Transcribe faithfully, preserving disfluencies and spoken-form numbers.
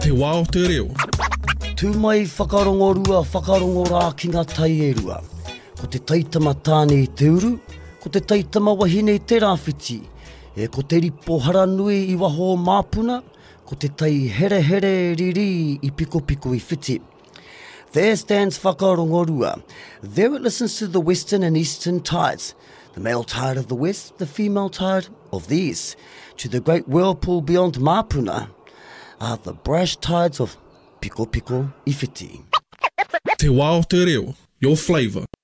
Te wā o te reo. Tū mai whakarongorua, whakarongora ki ngā tai e rua. Ko te taitama tāne i te uru, ko te taitama wahine i te rāwhiti, e ko te ripo haranui i waho māpuna, ko te tai here here riri i piko piko i whiti. There stands whakarongorua. There it listens to the western and eastern tides. The male tide of the west, the female tide of the east. To the great whirlpool beyond Māpuna are the brash tides of Piko Piko i whiti. Te wā o te reo. Your flavour.